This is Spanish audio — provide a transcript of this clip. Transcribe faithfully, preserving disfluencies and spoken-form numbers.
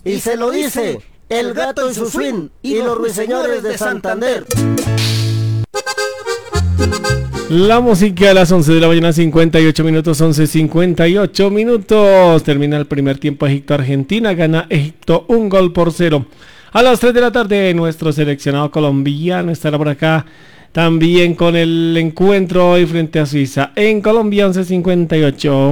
Y se lo dice el gato en su swing y los ruiseñores de Santander. La música a las once de la mañana, cincuenta y ocho minutos, once cincuenta y ocho minutos. Termina el primer tiempo Egipto-Argentina, gana Egipto un gol por cero. A las tres de la tarde nuestro seleccionado colombiano estará por acá también con el encuentro hoy frente a Suiza. En Colombia, once cincuenta y ocho.